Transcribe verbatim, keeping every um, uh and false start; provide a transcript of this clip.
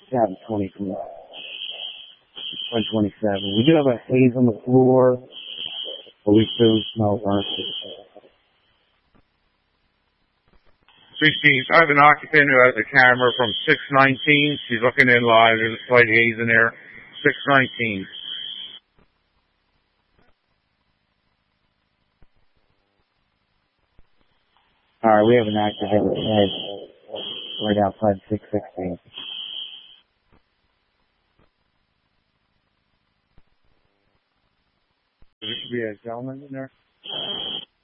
seven twenty from one twenty-seven. We do have a haze on the floor, but we still smell burnt. sixteen. I have an occupant who has a camera from six nineteen. She's looking in live. There's a slight haze in there. six nineteen. All right, we have an active in the head right outside six sixteen. There should be a gentleman in there.